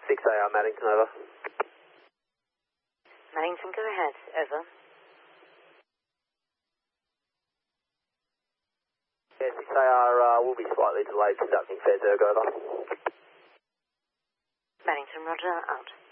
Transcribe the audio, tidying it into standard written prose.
6AR Maddington, over. Maddington, go ahead. Over. Yeah, 6AR will be slightly delayed conducting Feds Ergo, over. Maddington, roger, out.